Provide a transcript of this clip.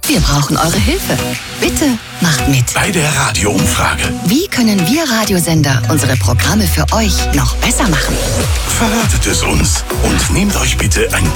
Wir brauchen eure Hilfe. Bitte macht mit. Bei der Radioumfrage. Wie können wir Radiosender unsere Programme für euch noch besser machen? Verratet es uns und nehmt euch bitte ein